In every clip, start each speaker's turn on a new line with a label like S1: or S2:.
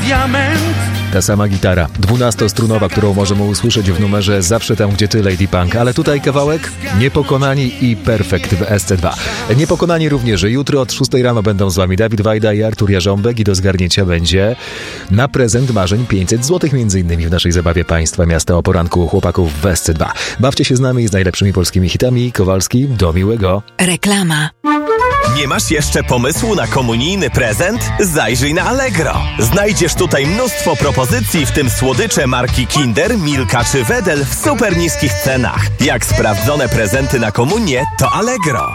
S1: diament.
S2: Ta sama gitara, 12-strunowa, którą możemy usłyszeć w numerze Zawsze tam, gdzie ty, Lady Punk. Ale tutaj kawałek Niepokonani i Perfekt w SC2. Niepokonani również jutro od 6 rano będą z wami Dawid Wajda i Artur Jarząbek i do zgarnięcia będzie na prezent marzeń 500 zł między innymi w naszej zabawie Państwa Miasta o poranku chłopaków w SC2. Bawcie się z nami z najlepszymi polskimi hitami. Kowalski, do miłego.
S3: Reklama.
S4: Nie masz jeszcze pomysłu na komunijny prezent? Zajrzyj na Allegro. Znajdziesz tutaj mnóstwo propozycji, w tym słodycze marki Kinder, Milka czy Wedel w super niskich cenach. Jak sprawdzone prezenty na komunię, to Allegro.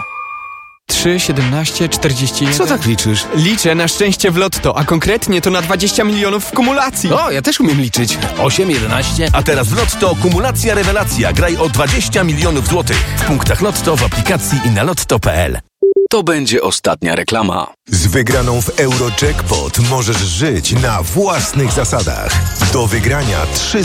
S5: 3, 17, 41...
S6: Co tak liczysz?
S5: Liczę na szczęście w lotto, a konkretnie to na 20 milionów w kumulacji.
S6: O, ja też umiem liczyć. 8, 11...
S7: A teraz w Lotto kumulacja rewelacja. Graj o 20 milionów złotych. W punktach Lotto, w aplikacji i na lotto.pl.
S6: To będzie ostatnia reklama.
S8: Z wygraną w Eurojackpot możesz żyć na własnych zasadach. Do wygrania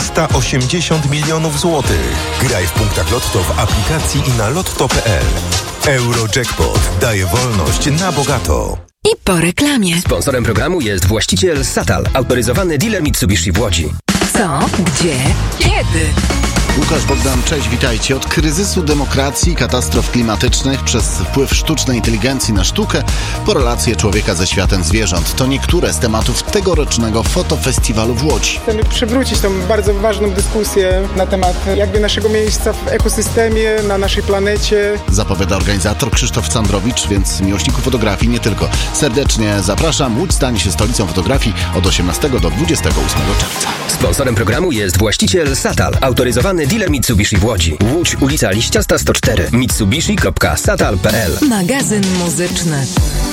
S8: 380 milionów złotych. Graj w punktach Lotto w aplikacji i na lotto.pl. Eurojackpot daje wolność na bogato.
S3: I po reklamie.
S9: Sponsorem programu jest właściciel Satal, autoryzowany dealer Mitsubishi w Łodzi.
S3: Co? Gdzie? Kiedy?
S10: Łukasz Bogdan, cześć, witajcie. Od kryzysu demokracji, katastrof klimatycznych, przez wpływ sztucznej inteligencji na sztukę, po relacje człowieka ze światem zwierząt. To niektóre z tematów tegorocznego fotofestiwalu w Łodzi.
S11: Chcemy przywrócić tą bardzo ważną dyskusję na temat jakby naszego miejsca w ekosystemie, na naszej planecie.
S10: Zapowiada organizator Krzysztof Candrowicz, więc miłośników fotografii nie tylko. Serdecznie zapraszam. Łódź stanie się stolicą fotografii od 18 do 28 czerwca.
S9: Sponsorem programu jest właściciel Satal, autoryzowany dealer Mitsubishi w Łodzi. Łódź, ulica Liściasta 104, mitsubishi.satal.pl.
S3: Magazyn muzyczny.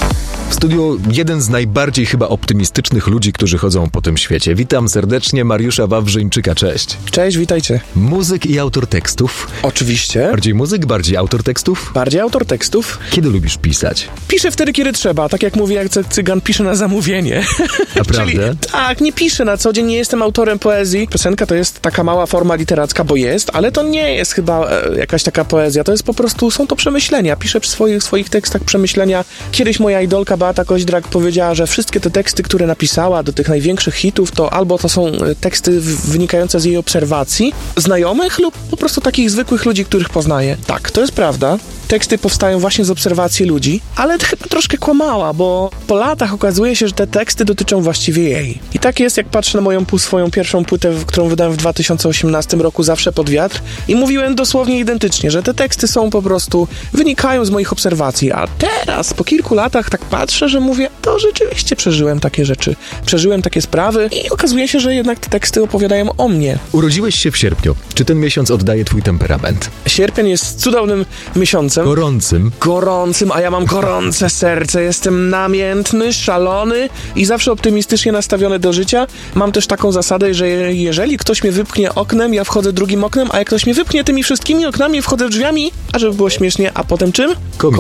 S2: W studiu jeden z najbardziej chyba optymistycznych ludzi, którzy chodzą po tym świecie. Witam serdecznie Mariusza Wawrzyńczyka, cześć.
S12: Cześć, witajcie.
S2: Muzyk i autor tekstów.
S12: Oczywiście.
S2: Bardziej muzyk, bardziej autor tekstów?
S12: Bardziej autor tekstów.
S2: Kiedy lubisz pisać?
S12: Piszę wtedy, kiedy trzeba. Tak jak mówię, jak cygan, piszę na zamówienie.
S2: Naprawdę?
S12: Tak, nie piszę na co dzień, nie jestem autorem poezji. Piosenka to jest taka mała forma literacka, bo jest, ale to nie jest chyba jakaś taka poezja. To jest po prostu, są to przemyślenia. Piszę w swoich tekstach przemyślenia. Kiedyś moja idolka Beata Koźdrak powiedziała, że wszystkie te teksty, które napisała do tych największych hitów, to albo to są teksty wynikające z jej obserwacji znajomych lub po prostu takich zwykłych ludzi, których poznaje. Tak, to jest prawda. Teksty powstają właśnie z obserwacji ludzi, ale chyba troszkę kłamała, bo po latach okazuje się, że te teksty dotyczą właściwie jej. I tak jest, jak patrzę na swoją pierwszą płytę, którą wydałem w 2018 roku, Zawsze pod wiatr, i mówiłem dosłownie identycznie, że te teksty są po prostu, wynikają z moich obserwacji, a teraz, po kilku latach, tak patrzę, że mówię, to rzeczywiście przeżyłem takie rzeczy, przeżyłem takie sprawy i okazuje się, że jednak te teksty opowiadają o mnie.
S2: Urodziłeś się w sierpniu. Czy ten miesiąc oddaje twój temperament?
S12: Sierpień jest cudownym miesiącem. Gorącym, a ja mam gorące serce. Jestem namiętny, szalony i zawsze optymistycznie nastawiony do życia. Mam też taką zasadę, że jeżeli ktoś mnie wypchnie oknem, ja wchodzę drugim oknem, a jak ktoś mnie wypchnie tymi wszystkimi oknami, wchodzę drzwiami, a żeby było śmiesznie, a potem czym?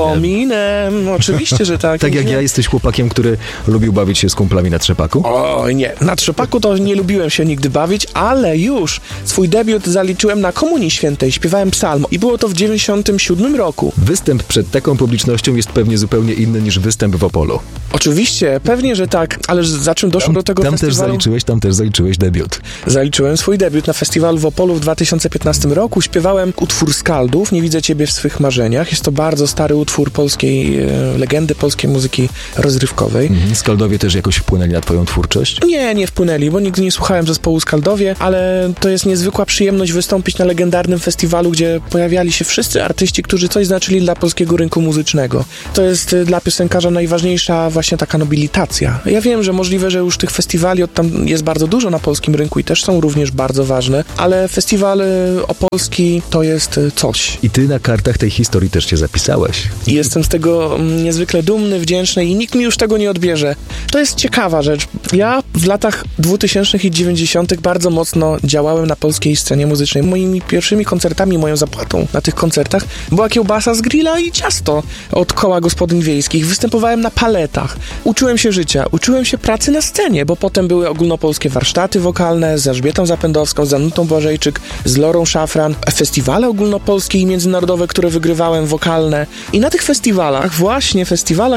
S12: Kominem. Oczywiście, że tak.
S2: Tak jak ja, jesteś chłopakiem, który lubił bawić się z kumplami na trzepaku?
S12: Oj, nie. Na trzepaku to nie lubiłem się nigdy bawić, ale już swój debiut zaliczyłem na Komunii Świętej. Śpiewałem psalm i było to w 97 roku.
S2: Występ przed taką publicznością jest pewnie zupełnie inny niż występ w Opolu.
S12: Oczywiście, pewnie, że tak, ale za czym doszło do tego festiwalu?
S2: Tam też zaliczyłeś debiut.
S12: Zaliczyłem swój debiut na festiwalu w Opolu w 2015 roku. Śpiewałem utwór Skaldów, Nie widzę ciebie w swych marzeniach. Jest to bardzo stary utwór polskiej, legendy polskiej muzyki rozrywkowej.
S2: Skaldowie też jakoś wpłynęli na twoją twórczość?
S12: Nie wpłynęli, bo nigdy nie słuchałem zespołu Skaldowie, ale to jest niezwykła przyjemność wystąpić na legendarnym festiwalu, gdzie pojawiali się wszyscy artyści, którzy coś znaczyli dla polskiego rynku muzycznego. To jest dla piosenkarza najważniejsza właśnie taka nobilitacja. Ja wiem, że możliwe, że już tych festiwali tam jest bardzo dużo na polskim rynku i też są również bardzo ważne, ale festiwal opolski to jest coś.
S2: I ty na kartach tej historii też się zapisałeś.
S12: I jestem z tego niezwykle dumny, wdzięczny i nikt mi już tego nie odbierze. To jest ciekawa rzecz. Ja w latach 2000 i 90 bardzo mocno działałem na polskiej scenie muzycznej. Moimi pierwszymi koncertami, moją zapłatą na tych koncertach była kiełbasa z grilla i ciasto od Koła Gospodyń Wiejskich. Występowałem na paletach. Uczyłem się życia, uczyłem się pracy na scenie, bo potem były ogólnopolskie warsztaty wokalne z Elżbietą Zapędowską, z Anutą Błażejczyk, z Lorą Szafran, festiwale ogólnopolskie i międzynarodowe, które wygrywałem wokalne. I na tych festiwalach, właśnie festiwalach i warsztatach,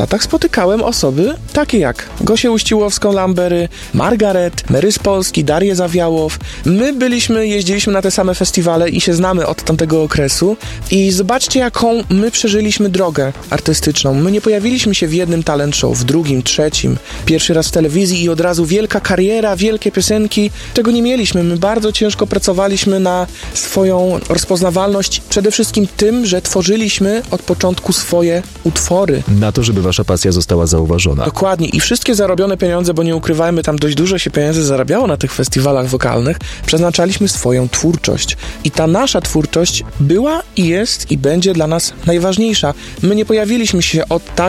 S12: warsztatach spotykałem osoby takie jak Gosię Uściłowską-Lambery, Margaret, Mary z Polski, Darię Zawiałow. My jeździliśmy na te same festiwale i się znamy od tamtego okresu i zobaczcie, jaką my przeżyliśmy drogę artystyczną. My nie pojawiliśmy się w jednym talent show, w drugim, trzecim, pierwszy raz w telewizji i od razu wielka kariera, wielkie piosenki. Tego nie mieliśmy. My bardzo ciężko pracowaliśmy na swoją rozpoznawalność, przede wszystkim tym, że tworzyliśmy od początku swoje utwory.
S2: Na to, żeby wasza pasja została zauważona.
S12: Dokładnie. I wszystkie zarobione pieniądze, bo nie ukrywajmy, tam dość dużo się pieniędzy zarabiało na tych festiwalach wokalnych, przeznaczaliśmy swoją twórczość. I ta nasza twórczość była i jest i będzie dla nas najważniejsza. My nie pojawiliśmy się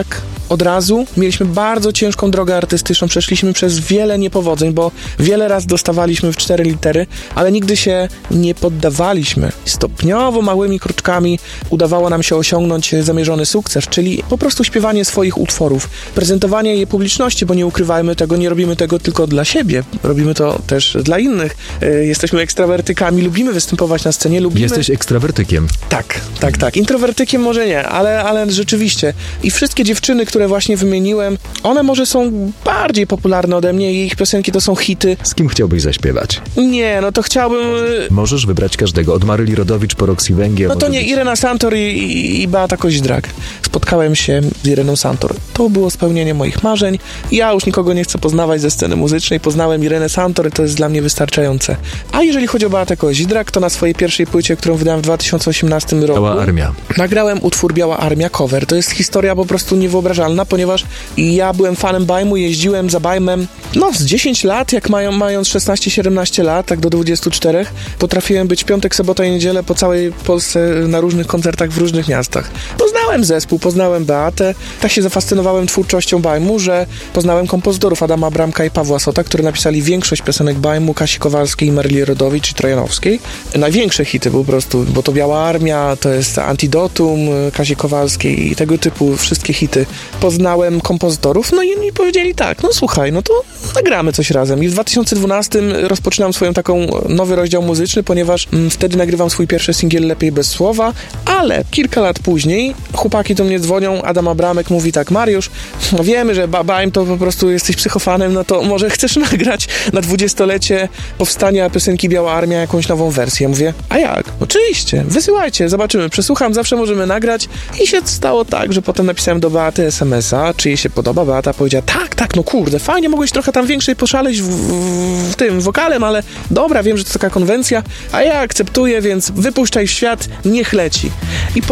S12: od razu. Mieliśmy bardzo ciężką drogę artystyczną, przeszliśmy przez wiele niepowodzeń, bo wiele razy dostawaliśmy w 4 litery, ale nigdy się nie poddawaliśmy. Stopniowo, małymi kroczkami udawało nam się osiągnąć zamierzony sukces, czyli po prostu śpiewanie swoich utworów, prezentowanie je publiczności, bo nie ukrywajmy tego, nie robimy tego tylko dla siebie, robimy to też dla innych. Jesteśmy ekstrawertykami, lubimy występować na scenie, lubimy...
S2: Jesteś ekstrawertykiem.
S12: Tak. Introwertykiem może nie, ale rzeczywiście. I wszystkie dziewczyny, które właśnie wymieniłem, one może są bardziej popularne ode mnie i ich piosenki to są hity.
S2: Z kim chciałbyś zaśpiewać?
S12: Nie, no to chciałbym...
S2: Możesz wybrać każdego, od Maryli Rodowicz po Roxy Węgiel.
S12: No to nie, Irena Santor i Beata Koźdrak. Spotkałem się z Ireną Santor. To było spełnienie moich marzeń. Ja już nikogo nie chcę poznawać ze sceny muzycznej. Poznałem Irenę Santor i to jest dla mnie wystarczające. A jeżeli chodzi o Beatę Koźdrak, to na swojej pierwszej płycie, którą wydałem w 2018 roku...
S2: Biała Armia.
S12: Nagrałem utwór Biała Armia cover. To jest historia po prostu niewyobrażalna, ponieważ ja byłem fanem Bajmu, jeździłem za Bajmem z 10 lat, jak mając 16-17 lat, tak do 24, potrafiłem być piątek, sobota i niedzielę po całej Polsce na różnych koncertach w różnych miastach. Poznałem zespół, poznałem Beatę, tak się zafascynowałem twórczością Bajmu, że poznałem kompozytorów Adama Bramka i Pawła Sota, którzy napisali większość piosenek Bajmu, Kasi Kowalskiej, Maryli Rodowicz i Trojanowskiej. Największe hity po prostu, bo to Biała Armia, to jest Antidotum Kasi Kowalskiej i tego typu wszystkie hity. Poznałem kompozytorów, no i oni powiedzieli tak, słuchaj, to nagramy coś razem. I w 2012 rozpoczynam swoją taką nowy rozdział muzyczny, ponieważ wtedy nagrywam swój pierwszy singiel Lepiej bez słowa, ale kilka lat później chłopaki do mnie dzwonią, Adam Abramek mówi tak, Mariusz, wiemy, że Bajm to po prostu jesteś psychofanem, no to może chcesz nagrać na 20-lecie powstania piosenki Biała Armia jakąś nową wersję. Ja mówię, a jak? Oczywiście, wysyłajcie, zobaczymy, przesłucham, zawsze możemy nagrać i się stało tak, że potem napisałem do Beaty SMS-a, czy jej się podoba. Beata powiedziała, tak, kurde, fajnie, mogłeś trochę tam większej poszaleć w tym wokalem, ale dobra, wiem, że to taka konwencja, a ja akceptuję, więc wypuszczaj w świat, niech leci. I